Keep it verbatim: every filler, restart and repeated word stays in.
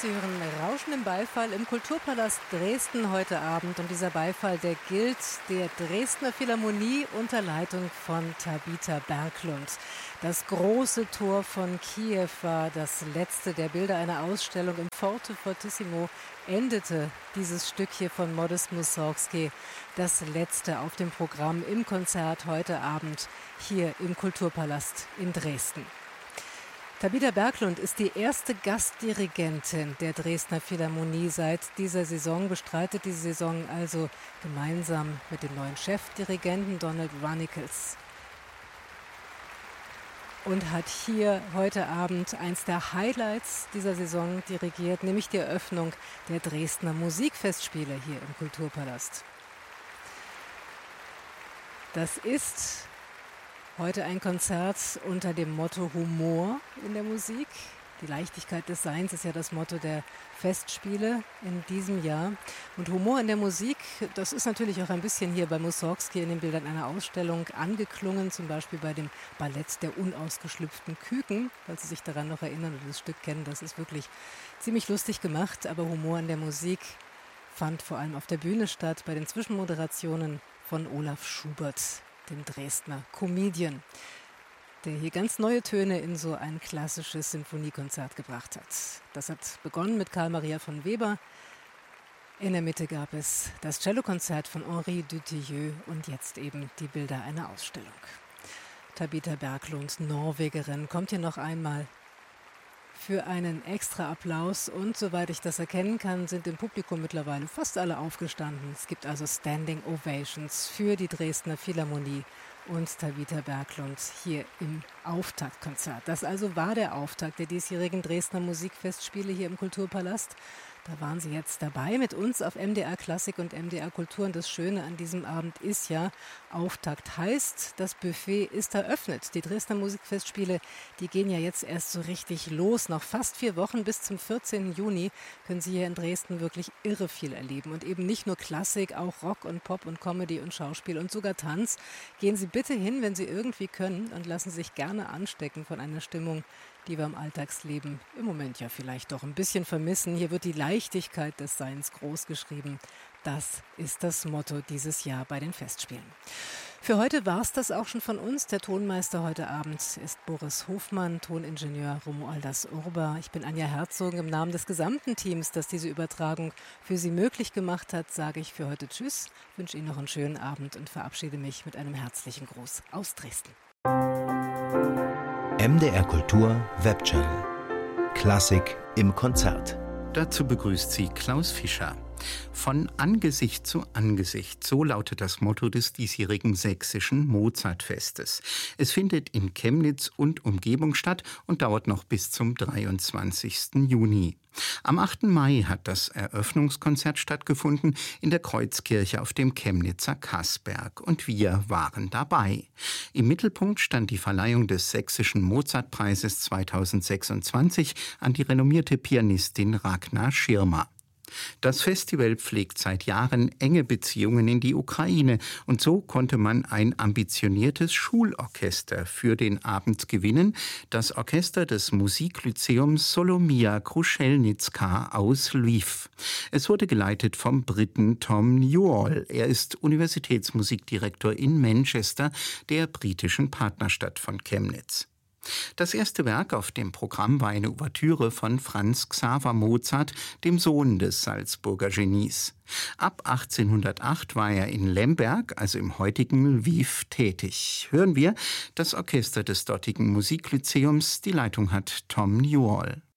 Sie hören rauschenden Beifall im Kulturpalast Dresden heute Abend. Und dieser Beifall, der gilt der Dresdner Philharmonie unter Leitung von Tabita Berglund. Das große Tor von Kiew war das letzte der Bilder einer Ausstellung im Forte Fortissimo. Endete dieses Stück hier von Modest Mussorgsky, das letzte auf dem Programm im Konzert heute Abend hier im Kulturpalast in Dresden. Tabita Berglund ist die erste Gastdirigentin der Dresdner Philharmonie seit dieser Saison, bestreitet diese Saison also gemeinsam mit dem neuen Chefdirigenten Donald Runnicles. Und hat hier heute Abend eins der Highlights dieser Saison dirigiert, nämlich die Eröffnung der Dresdner Musikfestspiele hier im Kulturpalast. Das ist heute ein Konzert unter dem Motto Humor in der Musik. Die Leichtigkeit des Seins ist ja das Motto der Festspiele in diesem Jahr. Und Humor in der Musik, das ist natürlich auch ein bisschen hier bei Mussorgsky in den Bildern einer Ausstellung angeklungen, zum Beispiel bei dem Ballett der unausgeschlüpften Küken, falls Sie sich daran noch erinnern oder das Stück kennen. Das ist wirklich ziemlich lustig gemacht, aber Humor in der Musik fand vor allem auf der Bühne statt, bei den Zwischenmoderationen von Olaf Schubert, dem Dresdner Comedian, der hier ganz neue Töne in so ein klassisches Sinfoniekonzert gebracht hat. Das hat begonnen mit Karl Maria von Weber. In der Mitte gab es das Cellokonzert von Henri Dutilleux und jetzt eben die Bilder einer Ausstellung. Tabita Berglund, Norwegerin, kommt hier noch einmal für einen extra Applaus. Und soweit ich das erkennen kann, sind im Publikum mittlerweile fast alle aufgestanden. Es gibt also Standing Ovations für die Dresdner Philharmonie und Tabita Berglund hier im Auftaktkonzert. Das also war der Auftakt der diesjährigen Dresdner Musikfestspiele hier im Kulturpalast. Da waren Sie jetzt dabei mit uns auf M D R Klassik und M D R Kultur. Und das Schöne an diesem Abend ist ja, Auftakt heißt, das Buffet ist eröffnet. Die Dresdner Musikfestspiele, die gehen ja jetzt erst so richtig los. Noch fast vier Wochen bis zum vierzehnten Juni können Sie hier in Dresden wirklich irre viel erleben. Und eben nicht nur Klassik, auch Rock und Pop und Comedy und Schauspiel und sogar Tanz. Gehen Sie bitte hin, wenn Sie irgendwie können, und lassen Sie sich gerne anstecken von einer Stimmung, die wir im Alltagsleben im Moment ja vielleicht doch ein bisschen vermissen. Hier wird die Leichtigkeit des Seins groß geschrieben. Das ist das Motto dieses Jahr bei den Festspielen. Für heute war es das auch schon von uns. Der Tonmeister heute Abend ist Boris Hofmann, Toningenieur Romualdas Urba. Ich bin Anja Herzog. Im Namen des gesamten Teams, das diese Übertragung für Sie möglich gemacht hat, sage ich für heute Tschüss, wünsche Ihnen noch einen schönen Abend und verabschiede mich mit einem herzlichen Gruß aus Dresden. M D R Kultur Webchannel. Klassik im Konzert. Dazu begrüßt Sie Klaus Fischer. Von Angesicht zu Angesicht, so lautet das Motto des diesjährigen sächsischen Mozartfestes. Es findet in Chemnitz und Umgebung statt und dauert noch bis zum dreiundzwanzigsten Juni. Am achten Mai hat das Eröffnungskonzert stattgefunden in der Kreuzkirche auf dem Chemnitzer Kassberg und wir waren dabei. Im Mittelpunkt stand die Verleihung des Sächsischen Mozartpreises zweitausendsechsundzwanzig an die renommierte Pianistin Ragnar Schirmer. Das Festival pflegt seit Jahren enge Beziehungen in die Ukraine und so konnte man ein ambitioniertes Schulorchester für den Abend gewinnen, das Orchester des Musiklyzeums Solomia Kruszelnicka aus Lviv. Es wurde geleitet vom Briten Tom Newall. Er ist Universitätsmusikdirektor in Manchester, der britischen Partnerstadt von Chemnitz. Das erste Werk auf dem Programm war eine Ouvertüre von Franz Xaver Mozart, dem Sohn des Salzburger Genies. Ab achtzehnhundertacht war er in Lemberg, also im heutigen Lviv, tätig. Hören wir das Orchester des dortigen Musiklyzeums. Die Leitung hat Tom Newall.